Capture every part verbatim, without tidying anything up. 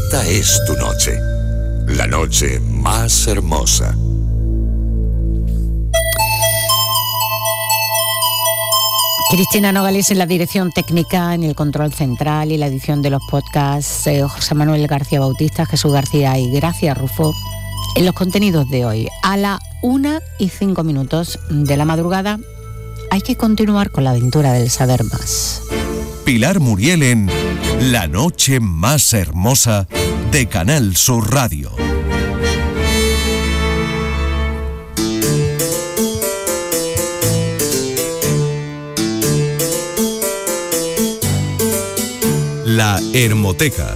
Esta es tu noche, la noche más hermosa. Cristina Nogales en la dirección técnica, en el control central y la edición de los podcasts, eh, José Manuel García Bautista, Jesús García y Gracia Rufo en los contenidos de hoy. A la una y cinco minutos de la madrugada hay que continuar con la aventura del saber más. Pilar Muriel en La noche más hermosa de Canal Sur Radio. La Hermoteca.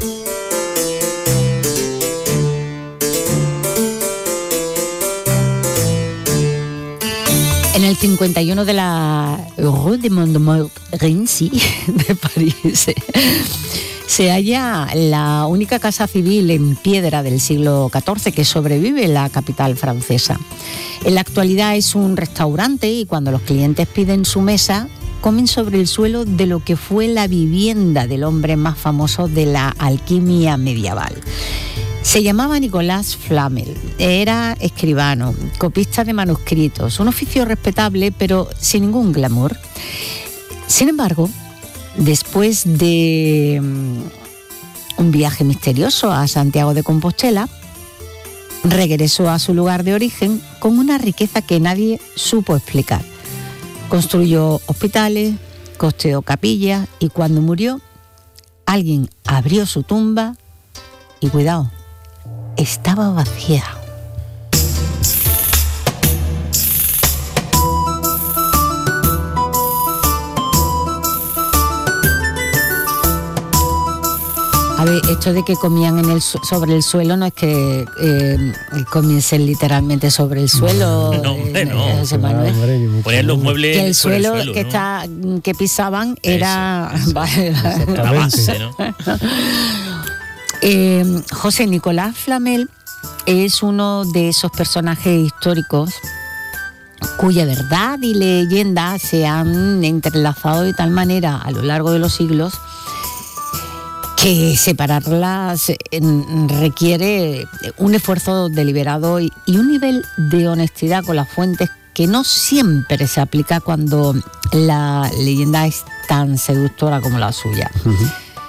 En el cincuenta y uno de la Rue de Montmorency de París se halla la única casa civil en piedra del siglo catorce que sobrevive en la capital francesa. En la actualidad es un restaurante y cuando los clientes piden su mesa, comen sobre el suelo de lo que fue la vivienda del hombre más famoso de la alquimia medieval. Se llamaba Nicolas Flamel, era escribano, copista de manuscritos, un oficio respetable pero sin ningún glamour. Sin embargo, después de un viaje misterioso a Santiago de Compostela, regresó a su lugar de origen con una riqueza que nadie supo explicar. Construyó hospitales, costeó capillas y cuando murió, alguien abrió su tumba y cuidado, estaba vacía. A ver, esto de que comían en el sobre el suelo no es que eh, comiesen literalmente sobre el suelo. No, hombre, no. Eh, José Manuel. Ponían los muebles que el sobre suelo, el suelo, que ¿no? está que pisaban era Eso, eso. vale, vale. La base, ¿no? eh, José Nicolas Flamel es uno de esos personajes históricos cuya verdad y leyenda se han entrelazado de tal manera a lo largo de los siglos que separarlas requiere un esfuerzo deliberado y un nivel de honestidad con las fuentes que no siempre se aplica cuando la leyenda es tan seductora como la suya. Uh-huh.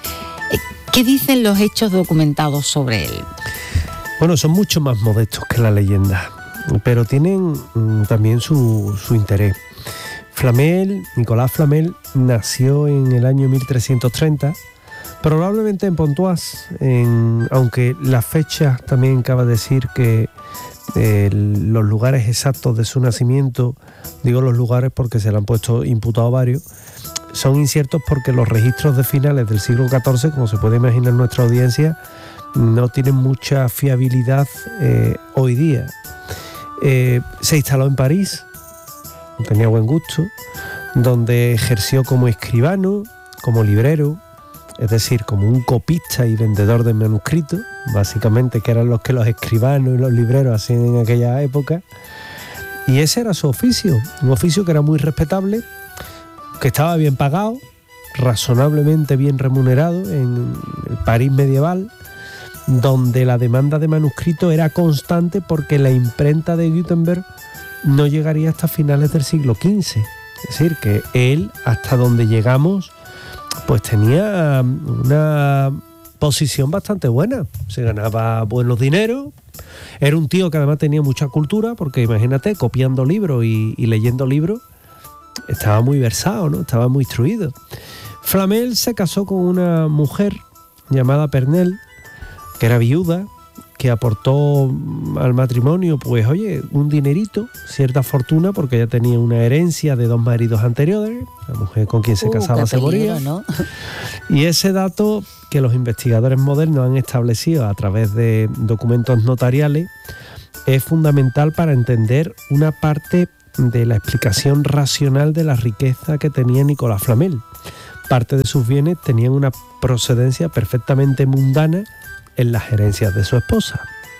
¿Qué dicen los hechos documentados sobre él? Bueno, son mucho más modestos que la leyenda, pero tienen mm, también su, su interés. Flamel, Nicolas Flamel, nació en el año mil trescientos treinta, probablemente en Pontoise, en, aunque la fecha también cabe decir que eh, los lugares exactos de su nacimiento, digo los lugares porque se le han puesto imputados varios, son inciertos porque los registros de finales del siglo catorce, como se puede imaginar nuestra audiencia, no tienen mucha fiabilidad eh, hoy día. Eh, se instaló en París, tenía buen gusto, donde ejerció como escribano, como librero, es decir, como un copista y vendedor de manuscritos, básicamente, que eran los que los escribanos y los libreros hacían en aquella época. Y ese era su oficio, un oficio que era muy respetable, que estaba bien pagado, razonablemente bien remunerado en el París medieval, donde la demanda de manuscritos era constante porque la imprenta de Gutenberg no llegaría hasta finales del siglo quince. Es decir, que él, hasta donde llegamos, pues tenía una posición bastante buena, se ganaba buenos dineros, era un tío que además tenía mucha cultura, porque imagínate, copiando libros y, y leyendo libros, estaba muy versado, ¿no? Estaba muy instruido. Flamel se casó con una mujer llamada Pernelle, que era viuda, que aportó al matrimonio, pues oye, un dinerito, cierta fortuna, porque ella tenía una herencia de dos maridos anteriores, la mujer con quien se uh, casaba se moría, ¿no? Y ese dato que los investigadores modernos han establecido a través de documentos notariales es fundamental para entender una parte de la explicación racional de la riqueza que tenía Nicolas Flamel. Parte de sus bienes tenían una procedencia perfectamente mundana en las herencias de su esposa.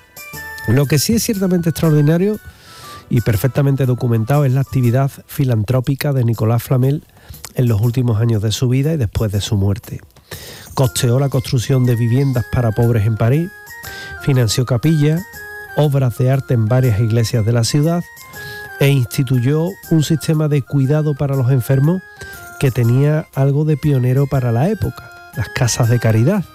Lo que sí es ciertamente extraordinario y perfectamente documentado es la actividad filantrópica de Nicolas Flamel en los últimos años de su vida y después de su muerte. Costeó la construcción de viviendas para pobres en París, financió capillas, obras de arte en varias iglesias de la ciudad e instituyó un sistema de cuidado para los enfermos que tenía algo de pionero para la época, las casas de caridad.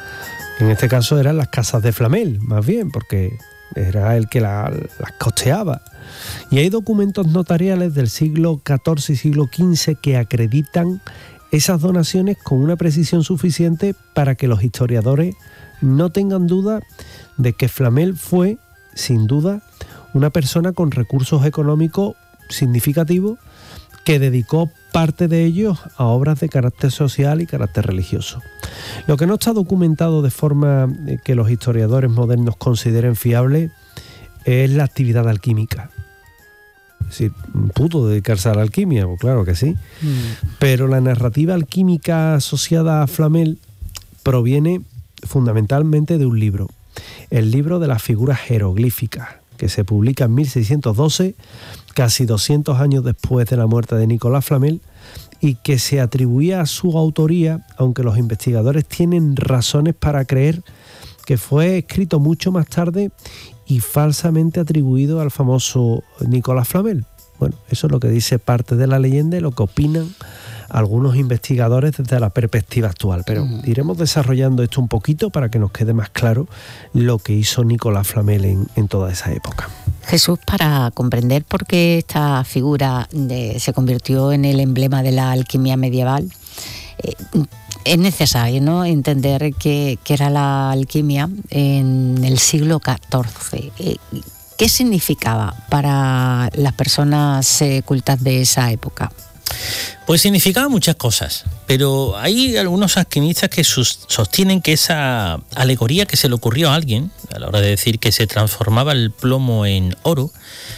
En este caso eran las casas de Flamel, más bien, porque era el que la, las costeaba. Y hay documentos notariales del siglo catorce y siglo quince que acreditan esas donaciones con una precisión suficiente para que los historiadores no tengan duda de que Flamel fue, sin duda, una persona con recursos económicos significativos que dedicó parte de ellos a obras de carácter social y carácter religioso. Lo que no está documentado de forma que los historiadores modernos consideren fiable es la actividad alquímica. Es decir, pudo dedicarse a la alquimia, pues claro que sí. Mm. Pero la narrativa alquímica asociada a Flamel proviene fundamentalmente de un libro, el libro de las figuras jeroglíficas, que se publica en mil seiscientos doce, casi doscientos años después de la muerte de Nicolás Flamel, y que se atribuía a su autoría, aunque los investigadores tienen razones para creer que fue escrito mucho más tarde y falsamente atribuido al famoso Nicolás Flamel. Bueno, eso es lo que dice parte de la leyenda y lo que opinan algunos investigadores desde la perspectiva actual, pero mm. iremos desarrollando esto un poquito para que nos quede más claro lo que hizo Nicolás Flamel en, en toda esa época. Jesús, para comprender por qué esta figura de, se convirtió en el emblema de la alquimia medieval, eh, es necesario, ¿no?, entender qué, qué era la alquimia en el siglo catorce. Eh, ¿Qué significaba para las personas eh, cultas de esa época? Pues significaba muchas cosas, pero hay algunos alquimistas que sus, sostienen que esa alegoría que se le ocurrió a alguien a la hora de decir que se transformaba el plomo en oro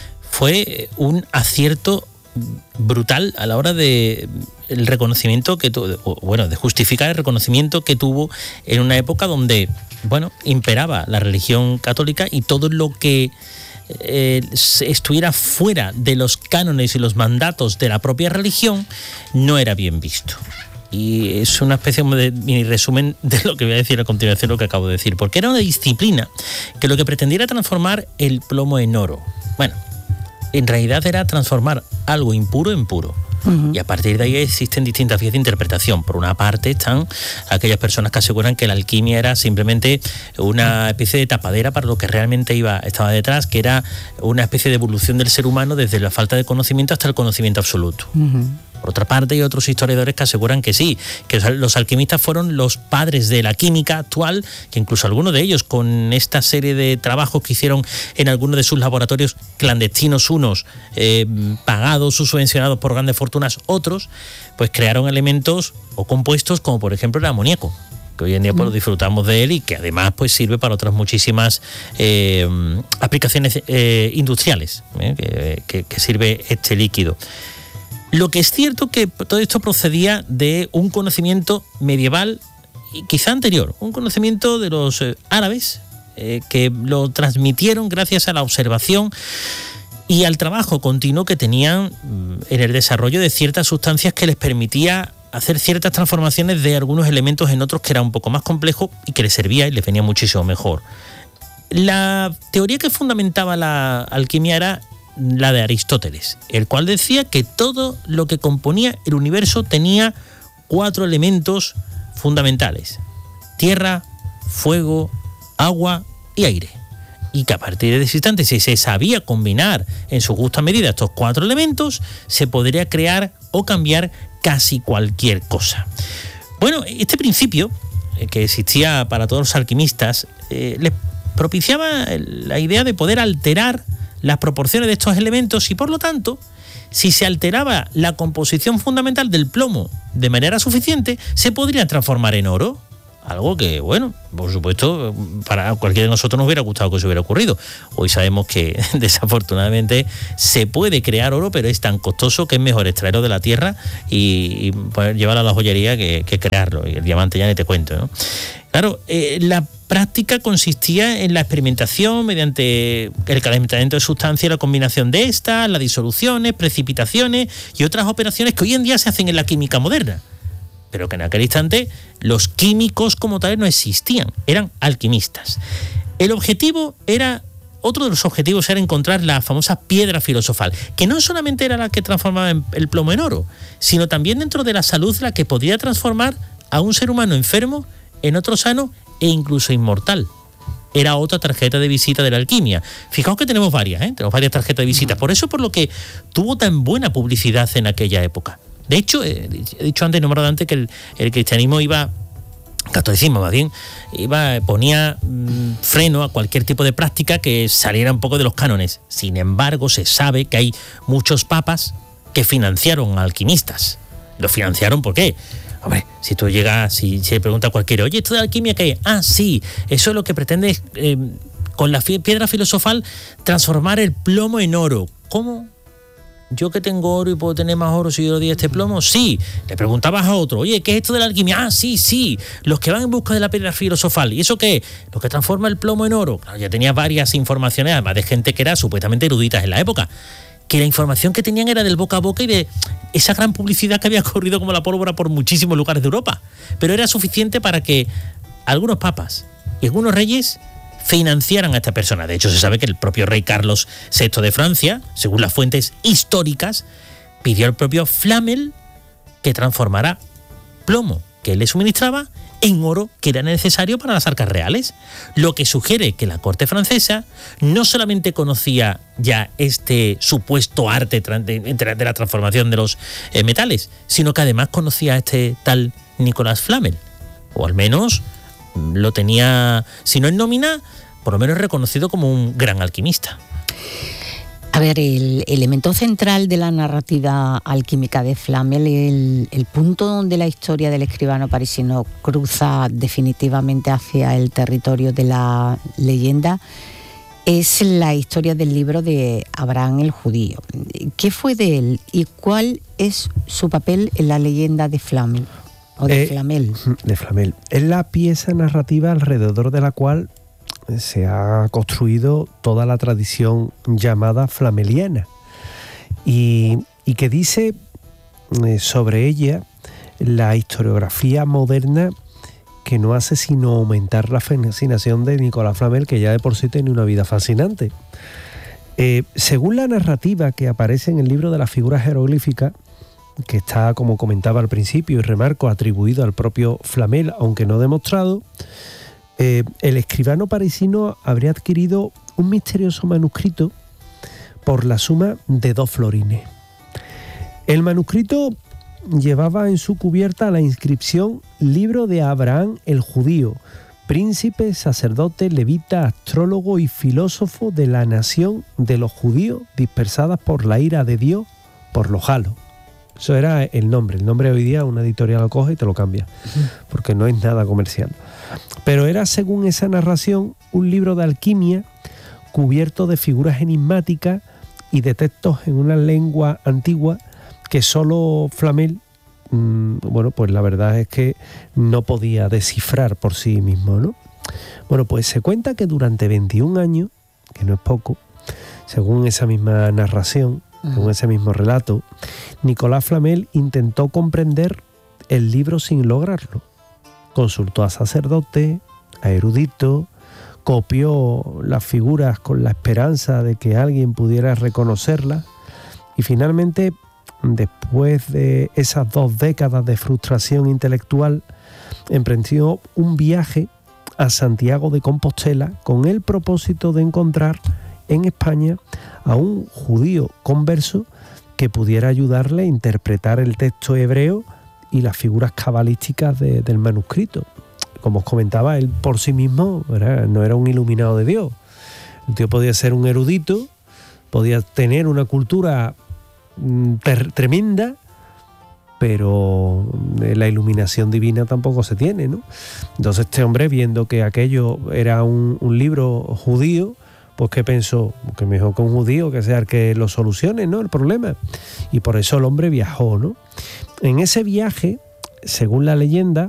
fue un acierto brutal a la hora de el reconocimiento que tuvo, bueno, de justificar el reconocimiento que tuvo en una época donde, bueno, imperaba la religión católica y todo lo que Eh, estuviera fuera de los cánones y los mandatos de la propia religión no era bien visto. Y es una especie de mini resumen de lo que voy a decir a continuación, lo que acabo de decir, porque era una disciplina que lo que pretendiera transformar el plomo en oro. Bueno, en realidad era transformar algo impuro en puro. Uh-huh. Y a partir de ahí existen distintas vías de interpretación. Por una parte están aquellas personas que aseguran que la alquimia era simplemente una especie de tapadera para lo que realmente iba, estaba detrás, que era una especie de evolución del ser humano desde la falta de conocimiento hasta el conocimiento absoluto. Uh-huh. Por otra parte, hay otros historiadores que aseguran que sí, que los alquimistas fueron los padres de la química actual, que incluso algunos de ellos, con esta serie de trabajos que hicieron en algunos de sus laboratorios clandestinos, unos eh, pagados o subvencionados por grandes fortunas, otros, pues crearon elementos o compuestos como por ejemplo el amoníaco, que hoy en día pues, disfrutamos de él y que además pues sirve para otras muchísimas eh, aplicaciones eh, industriales, eh, que, que, que sirve este líquido. Lo que es cierto que todo esto procedía de un conocimiento medieval y quizá anterior, un conocimiento de los eh, árabes eh, que lo transmitieron gracias a la observación y al trabajo continuo que tenían en el desarrollo de ciertas sustancias que les permitía hacer ciertas transformaciones de algunos elementos en otros que era un poco más complejo y que les servía y les venía muchísimo mejor. La teoría que fundamentaba la alquimia era la de Aristóteles, el cual decía que todo lo que componía el universo tenía cuatro elementos fundamentales: tierra, fuego, agua y aire. Y que a partir de ese instante, si se sabía combinar en su justa medida estos cuatro elementos, se podría crear o cambiar casi cualquier cosa. Bueno, este principio, eh, que existía para todos los alquimistas, eh, les propiciaba la idea de poder alterar las proporciones de estos elementos y por lo tanto, si se alteraba la composición fundamental del plomo de manera suficiente, se podría transformar en oro. Algo que, bueno, por supuesto, para cualquiera de nosotros nos hubiera gustado que se hubiera ocurrido. Hoy sabemos que desafortunadamente se puede crear oro, pero es tan costoso que es mejor extraerlo de la tierra y, y poder llevarlo a la joyería que, que crearlo. Y el diamante ya ni te cuento, ¿no? Claro, eh, la práctica consistía en la experimentación mediante el calentamiento de sustancias, la combinación de estas, las disoluciones, precipitaciones y otras operaciones que hoy en día se hacen en la química moderna. pero que en aquel instante los químicos como tales no existían, eran alquimistas. El objetivo era, otro de los objetivos era encontrar la famosa piedra filosofal, que no solamente era la que transformaba el plomo en oro, sino también dentro de la salud la que podía transformar a un ser humano enfermo en otro sano e incluso inmortal. Era otra tarjeta de visita de la alquimia. Fijaos que tenemos varias, ¿eh? Tenemos varias tarjetas de visita. Por eso, por lo que tuvo tan buena publicidad en aquella época. De hecho, he dicho antes, nombrado antes, que el, el cristianismo iba, catolicismo más bien, iba, ponía mmm, freno a cualquier tipo de práctica que saliera un poco de los cánones. Sin embargo, se sabe que hay muchos papas que financiaron a alquimistas. ¿Lo financiaron por qué? Hombre, si tú llegas, si se pregunta a cualquiera, oye, ¿esto de alquimia qué es? Ah, sí, eso es lo que pretende es, eh, con la piedra filosofal, transformar el plomo en oro. ¿Cómo? ¿Yo que tengo oro y puedo tener más oro si yo doy este plomo? Sí. Le preguntabas a otro, oye, ¿qué es esto de la alquimia? Ah, sí, sí, los que van en busca de la piedra filosofal. ¿Y eso qué es? Lo que transforma el plomo en oro. Claro, ya tenías varias informaciones, además de gente que era supuestamente eruditas en la época, que la información que tenían era del boca a boca y de esa gran publicidad que había corrido como la pólvora por muchísimos lugares de Europa. Pero era suficiente para que algunos papas y algunos reyes financiaran a esta persona. De hecho, se sabe que el propio rey Carlos sexto de Francia, según las fuentes históricas, pidió al propio Flamel que transformara plomo que él le suministraba en oro que era necesario para las arcas reales, lo que sugiere que la corte francesa no solamente conocía ya este supuesto arte de la transformación de los metales, sino que además conocía a este tal Nicolas Flamel, o al menos lo tenía, si no en nómina, por lo menos reconocido como un gran alquimista. A ver, el elemento central de la narrativa alquímica de Flamel, el, el punto donde la historia del escribano parisino cruza definitivamente hacia el territorio de la leyenda, es la historia del libro de Abraham el Judío. ¿Qué fue de él y cuál es su papel en la leyenda de Flamel? O de eh, Flamel. De Flamel. Es la pieza narrativa alrededor de la cual se ha construido toda la tradición llamada flameliana y, y que dice eh, sobre ella la historiografía moderna, que no hace sino aumentar la fascinación de Nicolas Flamel, que ya de por sí tiene una vida fascinante. Eh, según la narrativa que aparece en el libro de las figuras jeroglíficas, que está, como comentaba al principio y remarco, atribuido al propio Flamel, aunque no demostrado, Eh, el escribano parisino habría adquirido un misterioso manuscrito por la suma de dos florines. El manuscrito llevaba en su cubierta la inscripción Libro de Abraham el Judío, príncipe, sacerdote, levita, astrólogo y filósofo de la nación de los judíos dispersadas por la ira de Dios por los halos. Eso era el nombre. El nombre hoy día una editorial lo coge y te lo cambia, porque no es nada comercial. Pero era, según esa narración, un libro de alquimia cubierto de figuras enigmáticas y de textos en una lengua antigua que solo Flamel, mmm, bueno, pues la verdad es que no podía descifrar por sí mismo, ¿no? Bueno, pues se cuenta que durante veintiún años, que no es poco, según esa misma narración, según ese mismo relato, Nicolas Flamel intentó comprender el libro sin lograrlo. Consultó a sacerdotes, a eruditos, copió las figuras con la esperanza de que alguien pudiera reconocerlas y finalmente, después de esas dos décadas de frustración intelectual, emprendió un viaje a Santiago de Compostela con el propósito de encontrar en España a un judío converso que pudiera ayudarle a interpretar el texto hebreo y las figuras cabalísticas de, del manuscrito. Como os comentaba, él por sí mismo era, no era un iluminado de Dios. El tío podía ser un erudito, podía tener una cultura mm, ter, tremenda, pero la iluminación divina tampoco se tiene, ¿no? Entonces este hombre, viendo que aquello era un, un libro judío, pues que pensó que mejor que un judío que sea el que lo solucione, ¿no?, el problema. Y por eso el hombre viajó, ¿no? En ese viaje, según la leyenda,